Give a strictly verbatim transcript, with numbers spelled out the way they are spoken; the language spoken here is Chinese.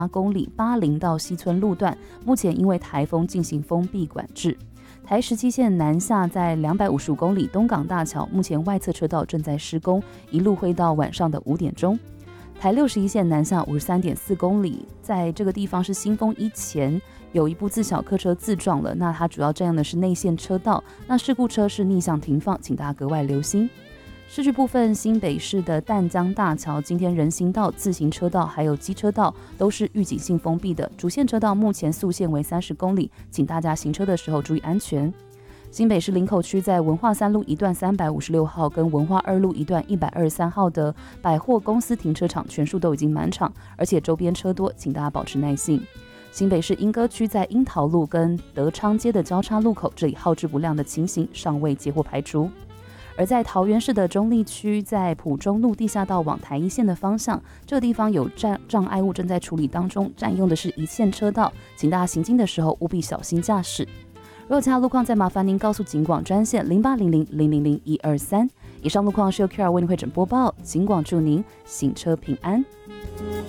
八公里巴陵到西村路段，目前因为台风进行封闭管制。台十七线南下在两百五十五公里东港大桥，目前外侧车道正在施工，一路会到晚上的五点钟。台六十一线南下五十三点四公里，在这个地方是新丰一前有一部自小客车自撞了，那它主要占用的是内线车道，那事故车是逆向停放，请大家格外留心。市区部分，新北市的淡江大桥今天人行道、自行车道还有机车道都是预警性封闭的，主线车道目前速限为三十公里，请大家行车的时候注意安全。新北市林口区在文化三路一段三百五十六号跟文化二路一段一百二十三号的百货公司停车场全数都已经满场，而且周边车多，请大家保持耐性。新北市莺歌区在樱桃路跟德昌街的交叉路口，这里耗质不量的情形尚未截获排除。而在桃园市的中坜区，在埔中路地下道往台一线的方向，这个地方有障障碍物正在处理当中，占用的是一线车道，请大家行经的时候务必小心驾驶。如果其他路况，再麻烦您告诉警广专线零八零零零零零一二三。以上路况是由 Q R 为您会诊播报，警广祝您行车平安。